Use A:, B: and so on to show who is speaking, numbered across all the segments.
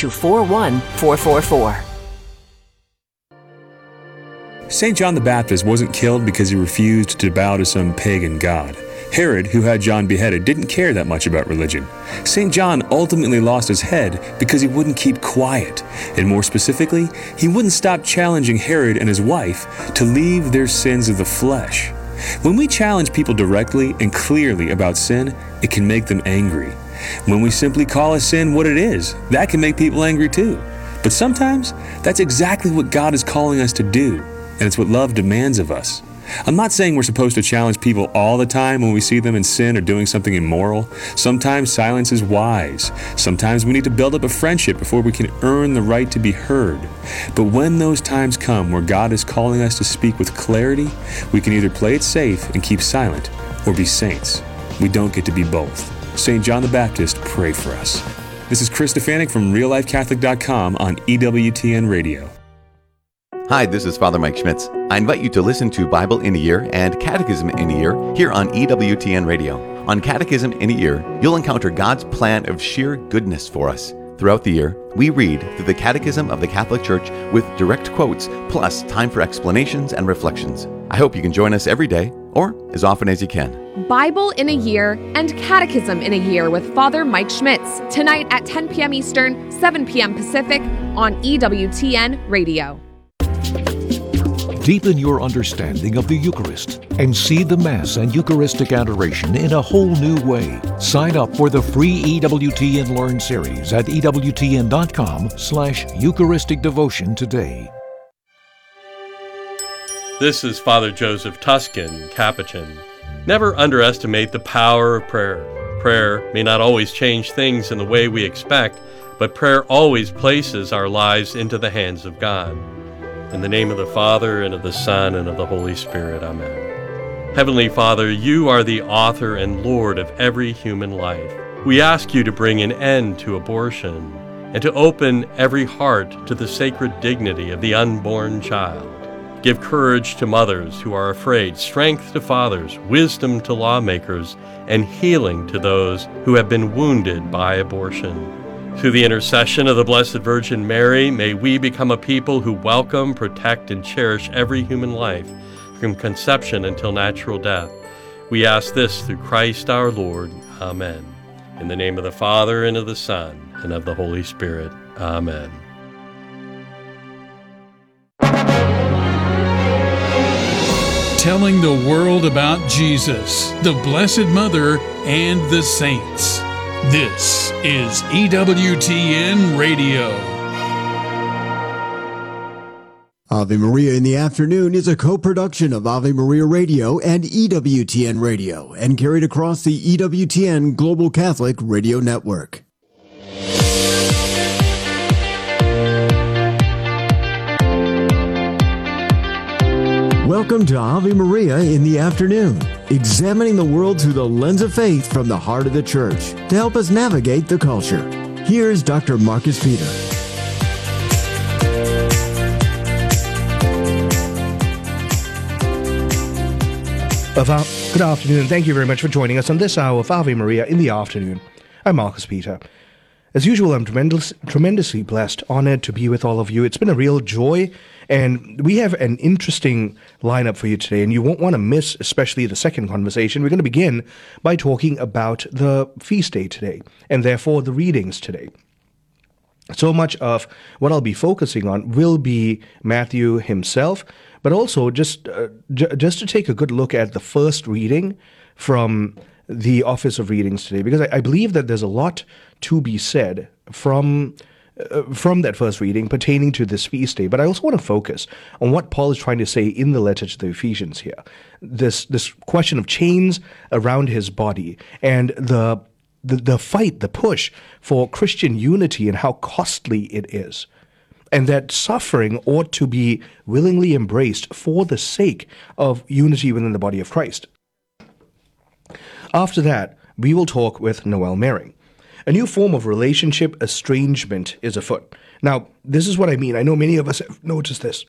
A: to 41444.
B: St. John the Baptist wasn't killed because he refused to bow to some pagan god. Herod, who had John beheaded, didn't care that much about religion. St. John ultimately lost his head because he wouldn't keep quiet. And more specifically, he wouldn't stop challenging Herod and his wife to leave their sins of the flesh. When we challenge people directly and clearly about sin, it can make them angry. When we simply call a sin what it is, that can make people angry too. But sometimes, that's exactly what God is calling us to do, and it's what love demands of us. I'm not saying we're supposed to challenge people all the time when we see them in sin or doing something immoral. Sometimes silence is wise. Sometimes we need to build up a friendship before we can earn the right to be heard. But when those times come where God is calling us to speak with clarity, we can either play it safe and keep silent or be saints. We don't get to be both. St. John the Baptist, pray for us. This is Chris Stefanik from RealLifeCatholic.com on EWTN Radio.
C: Hi, this is Father Mike Schmitz. I invite you to listen to Bible in a Year and Catechism in a Year here on EWTN Radio. On Catechism in a Year, you'll encounter God's plan of sheer goodness for us. Throughout the year, we read through the Catechism of the Catholic Church with direct quotes, plus time for explanations and reflections. I hope you can join us every day, or as often as you can.
D: Bible in a Year and Catechism in a Year with Father Mike Schmitz, tonight at 10 p.m. Eastern, 7 p.m. Pacific on EWTN Radio.
E: Deepen your understanding of the Eucharist and see the Mass and Eucharistic adoration in a whole new way. Sign up for the free EWTN Learn series at EWTN.com/Eucharistic Devotion today.
F: This is Father Joseph Tuscan, Capuchin. Never underestimate the power of prayer. Prayer may not always change things in the way we expect, but prayer always places our lives into the hands of God. In the name of the Father, and of the Son, and of the Holy Spirit. Amen. Heavenly Father, you are the author and Lord of every human life. We ask you to bring an end to abortion and to open every heart to the sacred dignity of the unborn child. Give courage to mothers who are afraid, strength to fathers, wisdom to lawmakers, and healing to those who have been wounded by abortion. Through the intercession of the Blessed Virgin Mary, may we become a people who welcome, protect, and cherish every human life, from conception until natural death. We ask this through Christ our Lord. Amen. In the name of the Father, and of the Son, and of the Holy Spirit. Amen.
G: Telling the world about Jesus, the Blessed Mother, and the saints. This is EWTN Radio.
H: Ave Maria in the Afternoon is a co-production of Ave Maria Radio and EWTN Radio and carried across the EWTN Global Catholic Radio Network. Welcome to Ave Maria in the Afternoon, examining the world through the lens of faith from the heart of the Church to help us navigate the culture. Here's Dr. Marcus Peter.
I: Good afternoon. Thank you very much for joining us on this hour of Ave Maria in the Afternoon. I'm Marcus Peter. As usual, I'm tremendously blessed, honored to be with all of you. It's been a real joy, and we have an interesting lineup for you today, and you won't want to miss especially the second conversation. We're going to begin by talking about the feast day today, and therefore the readings today. So much of what I'll be focusing on will be Matthew himself, but also just to take a good look at the first reading from the Office of Readings today, because I believe that there's a lot to be said from that first reading pertaining to this feast day. But I also want to focus on what Paul is trying to say in the letter to the Ephesians here. This question of chains around his body and the fight, the push for Christian unity and how costly it is. And that suffering ought to be willingly embraced for the sake of unity within the body of Christ. After that, we will talk with Noel Mering. A new form of relationship estrangement is afoot. Now, this is what I mean. I know many of us have noticed this.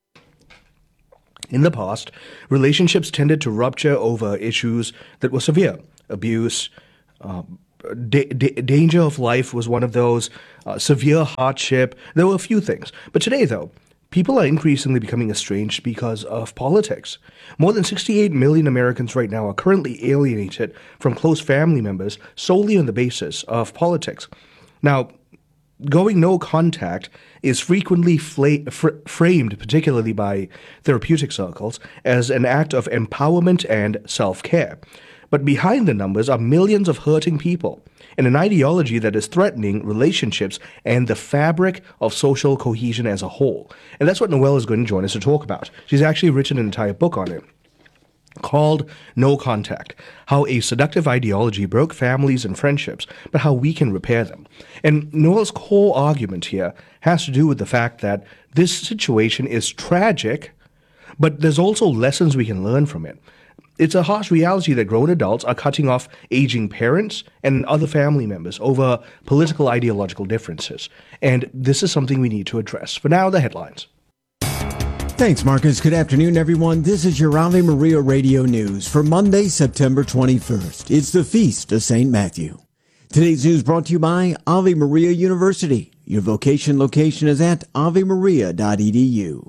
I: In the past, relationships tended to rupture over issues that were severe: abuse, danger of life was one of those, severe hardship. There were a few things. But today, though, people are increasingly becoming estranged because of politics. More than 68 million Americans right now are currently alienated from close family members solely on the basis of politics. Now, going no contact is frequently framed, particularly by therapeutic circles, as an act of empowerment and self-care. But behind the numbers are millions of hurting people and an ideology that is threatening relationships and the fabric of social cohesion as a whole. And that's what Noelle is going to join us to talk about. She's actually written an entire book on it called No Contact, How a Seductive Ideology Broke Families and Friendships, but How We Can Repair Them. And Noelle's core argument here has to do with the fact that this situation is tragic, but there's also lessons we can learn from it. It's a harsh reality that grown adults are cutting off aging parents and other family members over political ideological differences. And this is something we need to address. For now, the headlines.
H: Thanks, Marcus. Good afternoon, everyone. This is your Ave Maria Radio News for Monday, September 21st. It's the Feast of St. Matthew. Today's news brought to you by Ave Maria University. Your vocation location is at avemaria.edu.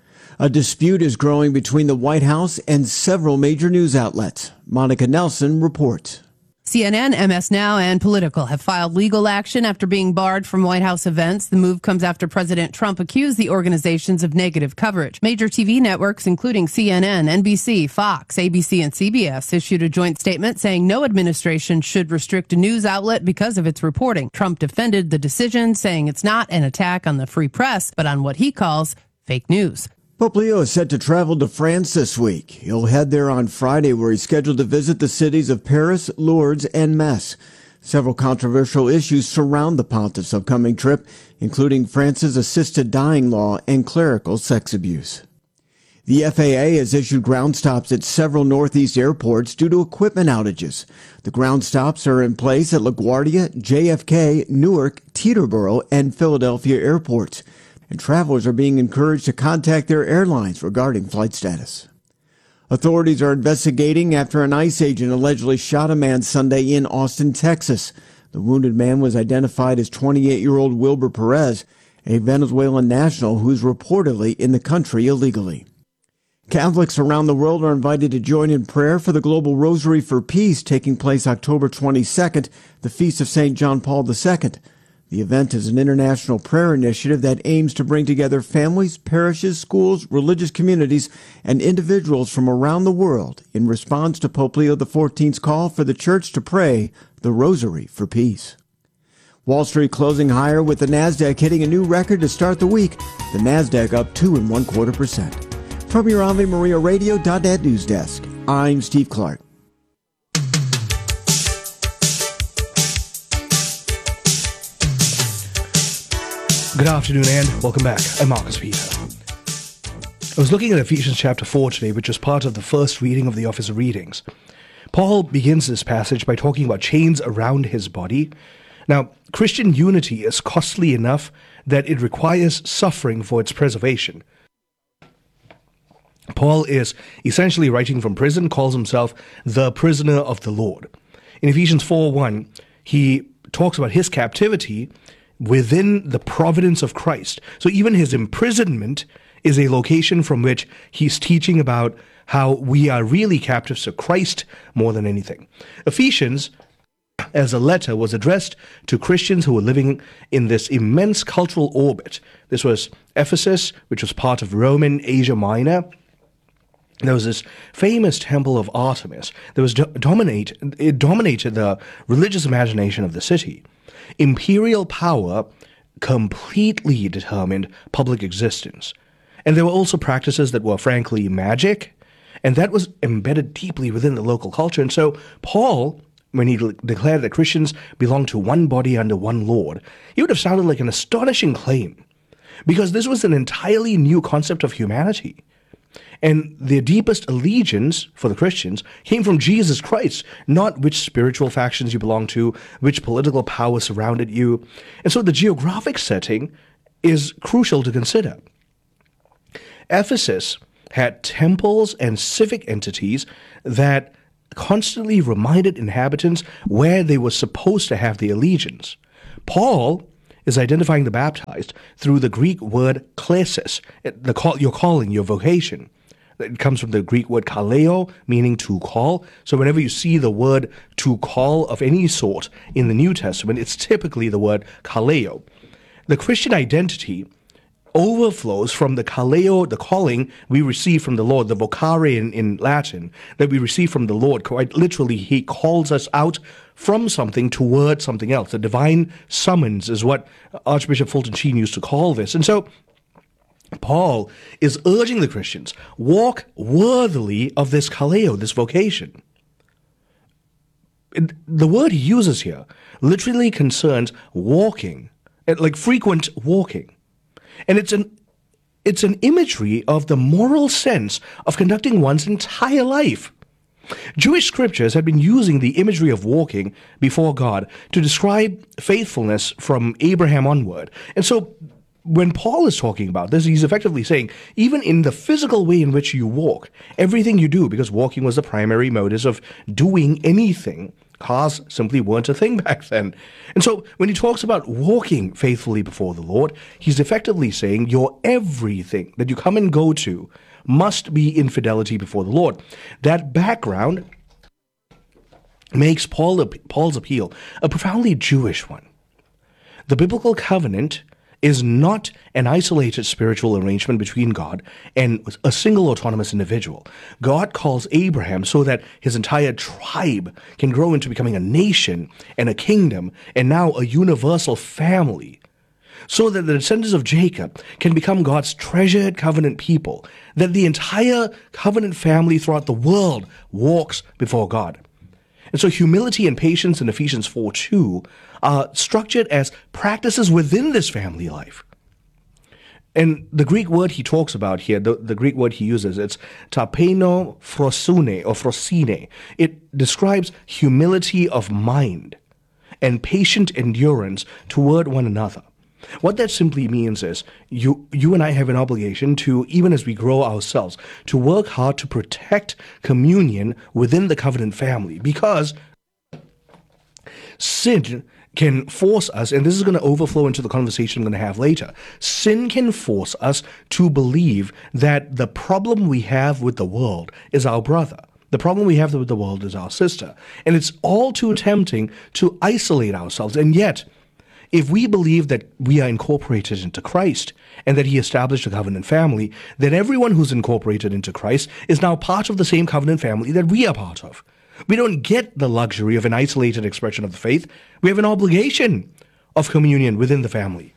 H: A dispute is growing between the White House and several major news outlets. Monica Nelson reports.
J: CNN, MS Now, and Politico have filed legal action after being barred from White House events. The move comes after President Trump accused the organizations of negative coverage. Major TV networks, including CNN, NBC, Fox, ABC, and CBS, issued a joint statement saying no administration should restrict a news outlet because of its reporting. Trump defended the decision, saying it's not an attack on the free press, but on what he calls fake news.
H: Pope Leo is set to travel to France this week. He'll head there on Friday, where he's scheduled to visit the cities of Paris, Lourdes, and Metz. Several controversial issues surround the pontiff's upcoming trip, including France's assisted dying law and clerical sex abuse. The FAA has issued ground stops at several Northeast airports due to equipment outages. The ground stops are in place at LaGuardia, JFK, Newark, Teterboro, and Philadelphia airports. And travelers are being encouraged to contact their airlines regarding flight status. Authorities are investigating after an ICE agent allegedly shot a man Sunday in Austin, Texas. The wounded man was identified as 28-year-old Wilber Perez, a Venezuelan national who is reportedly in the country illegally. Catholics around the world are invited to join in prayer for the Global Rosary for Peace taking place October 22nd, the Feast of St. John Paul II. The event is an international prayer initiative that aims to bring together families, parishes, schools, religious communities, and individuals from around the world in response to Pope Leo XIV's call for the Church to pray the Rosary for Peace. Wall Street closing higher with the Nasdaq hitting a new record to start the week. The Nasdaq up 2.25%. From your Ave Maria Radio.net news desk, I'm Steve Clark.
I: Good afternoon and welcome back. I'm Marcus Peter. I was looking at Ephesians chapter 4 today, which is part of the first reading of the Office of Readings. Paul begins this passage by talking about chains around his body. Now, Christian unity is costly enough that it requires suffering for its preservation. Paul is essentially writing from prison, calls himself the prisoner of the Lord. In Ephesians 4:1, he talks about his captivity within the providence of Christ. So even his imprisonment is a location from which he's teaching about how we are really captives to Christ more than anything. Ephesians, as a letter, was addressed to Christians who were living in this immense cultural orbit. This was Ephesus, which was part of Roman Asia Minor. There was this famous temple of Artemis that was dominated the religious imagination of the city. Imperial power completely determined public existence. And there were also practices that were frankly magic, and that was embedded deeply within the local culture. And so Paul, when he declared that Christians belong to one body under one Lord, it would have sounded like an astonishing claim, because this was an entirely new concept of humanity. And their deepest allegiance for the Christians came from Jesus Christ, not which spiritual factions you belong to, which political power surrounded you. And so the geographic setting is crucial to consider. Ephesus had temples and civic entities that constantly reminded inhabitants where they were supposed to have their allegiance. Paul is identifying the baptized through the Greek word klesis, your calling, your vocation. It comes from the Greek word kaleo, meaning to call. So whenever you see the word to call of any sort in the New Testament, it's typically the word kaleo. The Christian identity overflows from the kaleo, the calling we receive from the Lord, the vocare in Latin, that we receive from the Lord. Quite literally, he calls us out from something toward something else. The divine summons is what Archbishop Fulton Sheen used to call this. And so Paul is urging the Christians, walk worthily of this kaleo, this vocation. The word he uses here literally concerns walking, like frequent walking. And it's an imagery of the moral sense of conducting one's entire life. Jewish scriptures had been using the imagery of walking before God to describe faithfulness from Abraham onward. And so when Paul is talking about this, he's effectively saying, even in the physical way in which you walk, everything you do, because walking was the primary modus of doing anything, cars simply weren't a thing back then. And so when he talks about walking faithfully before the Lord, he's effectively saying your everything that you come and go to must be in fidelity before the Lord. That background makes Paul's appeal a profoundly Jewish one. The biblical covenant is not an isolated spiritual arrangement between God and a single autonomous individual. God calls Abraham so that his entire tribe can grow into becoming a nation and a kingdom and now a universal family, so that the descendants of Jacob can become God's treasured covenant people, that the entire covenant family throughout the world walks before God. And so humility and patience in Ephesians 4:2 are structured as practices within this family life. And the Greek word he talks about here, the Greek word he uses, it's tapeno frosune or frosine. It describes humility of mind and patient endurance toward one another. What that simply means is you and I have an obligation to, even as we grow ourselves, to work hard to protect communion within the covenant family, because sin can force us, and this is going to overflow into the conversation I'm going to have later, sin can force us to believe that the problem we have with the world is our brother. The problem we have with the world is our sister. And it's all too tempting to isolate ourselves. And yet, if we believe that we are incorporated into Christ and that he established a covenant family, then everyone who's incorporated into Christ is now part of the same covenant family that we are part of. We don't get the luxury of an isolated expression of the faith. We have an obligation of communion within the family.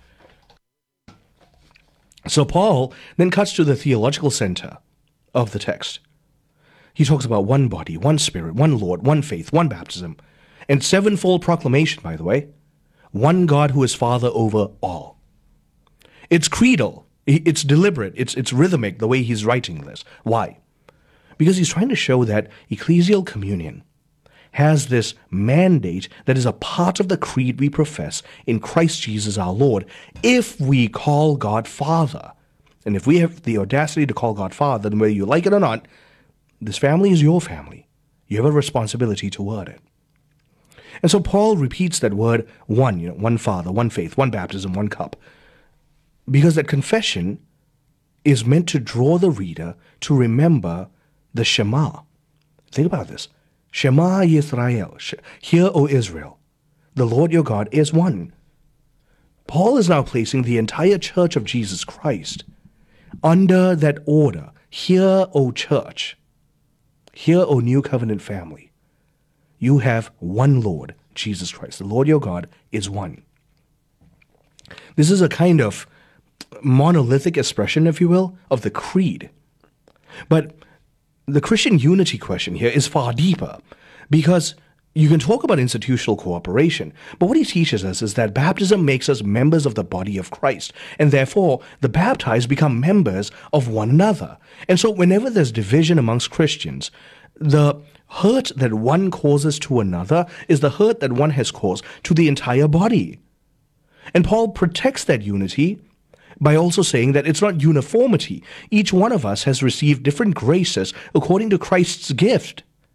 I: So Paul then cuts to the theological center of the text. He talks about one body, one spirit, one Lord, one faith, one baptism, and sevenfold proclamation, by the way. One God who is Father over all. It's creedal. It's deliberate. It's rhythmic, the way he's writing this. Why? Because he's trying to show that ecclesial communion has this mandate that is a part of the creed we profess in Christ Jesus our Lord, if we call God Father. And if we have the audacity to call God Father, then whether you like it or not, this family is your family. You have a responsibility toward it. And so Paul repeats that word one, one Father, one faith, one baptism, one cup, because that confession is meant to draw the reader to remember the Shema. Think about this. Shema Yisrael. Hear, O Israel, the Lord your God is one. Paul is now placing the entire church of Jesus Christ under that order. Hear, O church. Hear, O new covenant family. You have one Lord, Jesus Christ. The Lord your God is one. This is a kind of monolithic expression, if you will, of the creed. But the Christian unity question here is far deeper, because you can talk about institutional cooperation, but what he teaches us is that baptism makes us members of the body of Christ, and therefore the baptized become members of one another. And so whenever there's division amongst Christians, the hurt that one causes to another is the hurt that one has caused to the entire body. And Paul protects that unity by also saying that it's not uniformity. Each one of us has received different graces according to Christ's gift.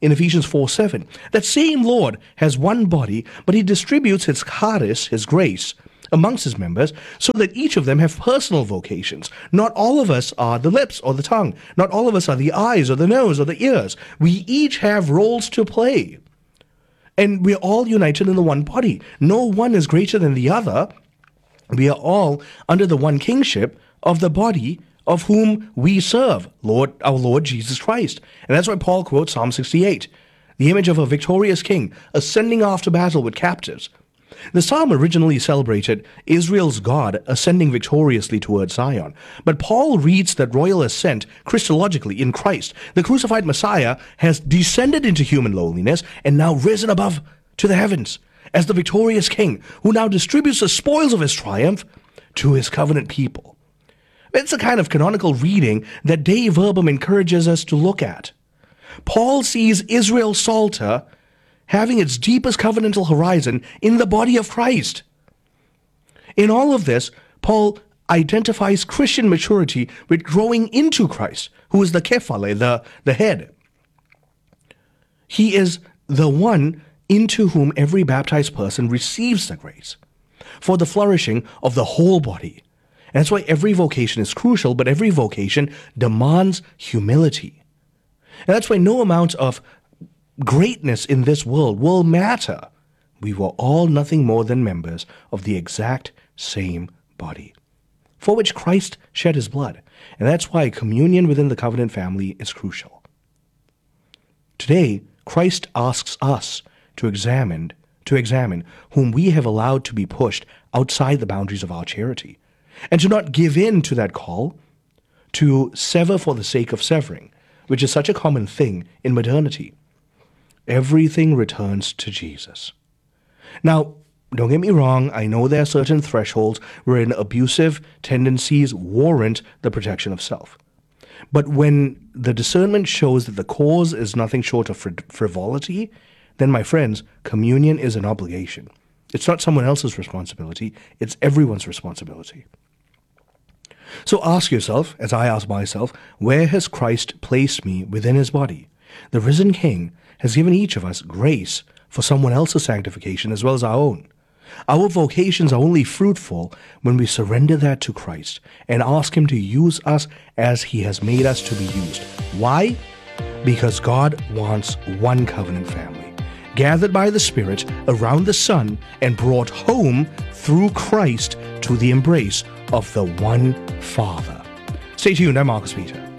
I: in Ephesians 4:7. That same Lord has one body, but he distributes his charis, his grace, amongst his members, so that each of them have personal vocations. Not all of us are the lips or the tongue. Not all of us are the eyes or the nose or the ears. We each have roles to play. And we're all united in the one body. No one is greater than the other. We are all under the one kingship of the body of whom we serve, our Lord Jesus Christ. And that's why Paul quotes Psalm 68, the image of a victorious king ascending after battle with captives. The psalm originally celebrated Israel's God ascending victoriously towards Zion, but Paul reads that royal ascent Christologically in Christ. The crucified Messiah has descended into human lowliness and now risen above to the heavens as the victorious king who now distributes the spoils of his triumph to his covenant people. It's the kind of canonical reading that Dei Verbum encourages us to look at. Paul sees Israel's Psalter having its deepest covenantal horizon in the body of Christ. In all of this, Paul identifies Christian maturity with growing into Christ, who is the kephale, the head. He is the one into whom every baptized person receives the grace for the flourishing of the whole body. And that's why every vocation is crucial, but every vocation demands humility. And that's why no amount of greatness in this world will matter. We were all nothing more than members of the exact same body, for which Christ shed his blood. And that's why communion within the covenant family is crucial. Today, Christ asks us to examine whom we have allowed to be pushed outside the boundaries of our charity, and to not give in to that call to sever for the sake of severing, which is such a common thing in modernity. Everything returns to Jesus. Now, don't get me wrong, I know there are certain thresholds wherein abusive tendencies warrant the protection of self. But when the discernment shows that the cause is nothing short of frivolity, then, my friends, communion is an obligation. It's not someone else's responsibility, it's everyone's responsibility. So ask yourself, as I ask myself, where has Christ placed me within his body? The risen King has given each of us grace for someone else's sanctification as well as our own. Our vocations are only fruitful when we surrender that to Christ and ask him to use us as he has made us to be used. Why? Because God wants one covenant family, gathered by the Spirit around the Son and brought home through Christ to the embrace of the one Father. Stay tuned, I'm Marcus Peter.